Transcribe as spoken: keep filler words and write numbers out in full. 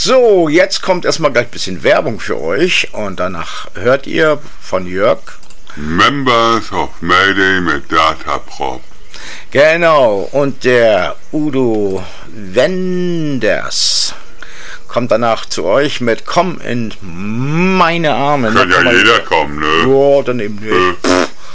So, jetzt kommt erstmal gleich ein bisschen Werbung für euch und danach hört ihr von Jörg Members of Mayday mit Dataprop. Genau, und der Udo Wenders kommt danach zu euch mit Komm in meine Arme. Kann ja jeder kommen, ne? Ja, dann eben nicht. Äh.